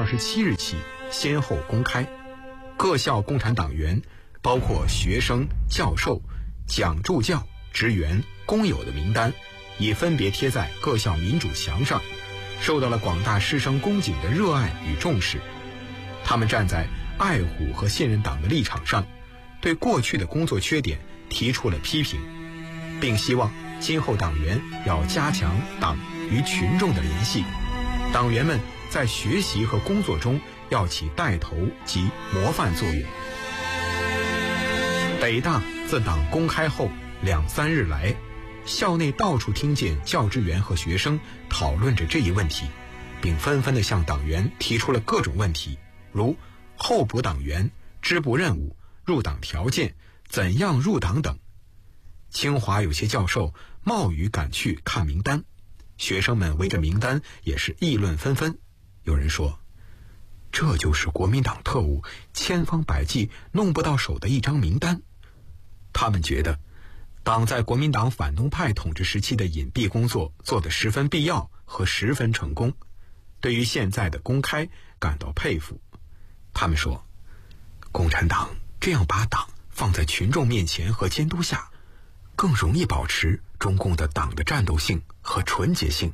27日起先后公开，各校共产党员，包括学生、教授、讲助教、职员、工友的名单，也分别贴在各校民主墙上，受到了广大师生公瑾的热爱与重视。他们站在爱护和信任党的立场上，对过去的工作缺点提出了批评，并希望今后党员要加强党与群众的联系，党员们在学习和工作中要起带头及模范作用。北大自党公开后2-3日来，校内到处听见教职员和学生讨论着这一问题，并纷纷地向党员提出了各种问题，如候补党员、支部任务、入党条件、怎样入党等。清华有些教授冒雨赶去看名单，学生们围着名单也是议论纷纷。有人说，这就是国民党特务千方百计弄不到手的一张名单。他们觉得党在国民党反动派统治时期的隐蔽工作做得十分必要和十分成功，对于现在的公开感到佩服。他们说，共产党这样把党放在群众面前和监督下，更容易保持中共的党的战斗性和纯洁性。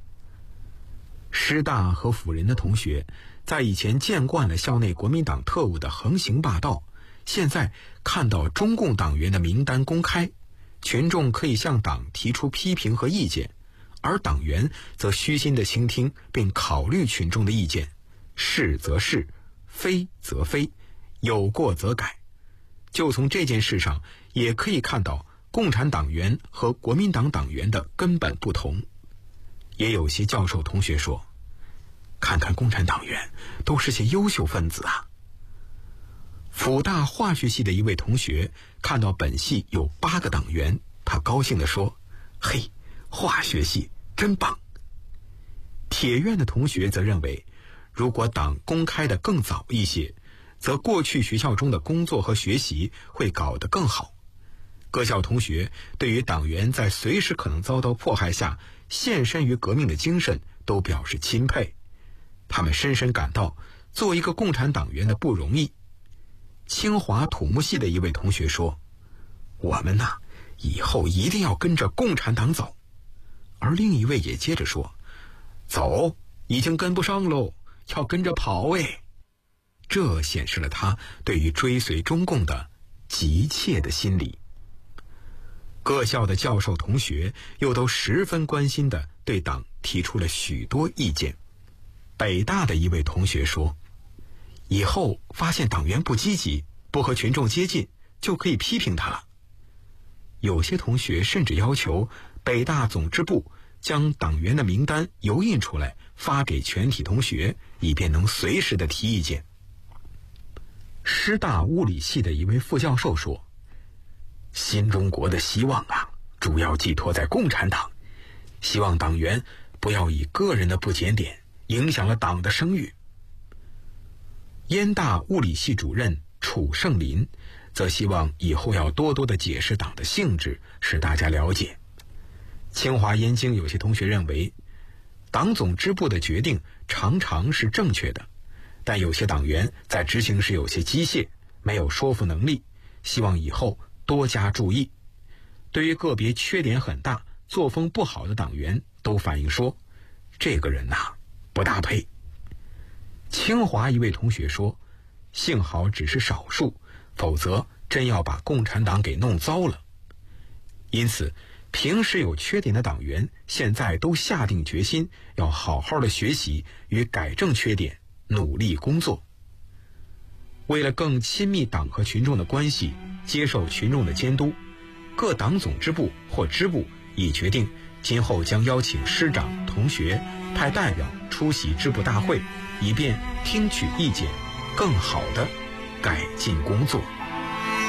师大和辅仁的同学在以前见惯了校内国民党特务的横行霸道，现在看到中共党员的名单公开，群众可以向党提出批评和意见，而党员则虚心地倾听并考虑群众的意见，是则是，非则非，有过则改。就从这件事上也可以看到共产党员和国民党党员的根本不同。也有些教授同学说，看看共产党员都是些优秀分子啊。辅大化学系的一位同学看到本系有8个党员，他高兴地说，嘿，化学系真棒。铁院的同学则认为，如果党公开的更早一些，则过去学校中的工作和学习会搞得更好。各校同学对于党员在随时可能遭到迫害下献身于革命的精神都表示钦佩，他们深深感到做一个共产党员的不容易。清华土木系的一位同学说，我们呐，以后一定要跟着共产党走。而另一位也接着说，走，已经跟不上喽，要跟着跑哎。这显示了他对于追随中共的急切的心理。各校的教授同学又都十分关心地对党提出了许多意见。北大的一位同学说，以后发现党员不积极，不和群众接近，就可以批评他了。有些同学甚至要求北大总支部将党员的名单油印出来，发给全体同学，以便能随时的提意见。师大物理系的一位副教授说，新中国的希望啊，主要寄托在共产党，希望党员不要以个人的不检点影响了党的声誉。燕大物理系主任楚胜林则希望以后要多多的解释党的性质，使大家了解。清华燕京有些同学认为，党总支部的决定常常是正确的，但有些党员在执行时有些机械，没有说服能力，希望以后多加注意。对于个别缺点很大、作风不好的党员，都反映说，这个人呐，不搭配。清华一位同学说，幸好只是少数，否则真要把共产党给弄糟了。因此，平时有缺点的党员现在都下定决心要好好的学习与改正缺点，努力工作。为了更亲密党和群众的关系，接受群众的监督，各党总支部或支部已决定今后将邀请师长、同学派代表出席支部大会，以便听取意见，更好地改进工作。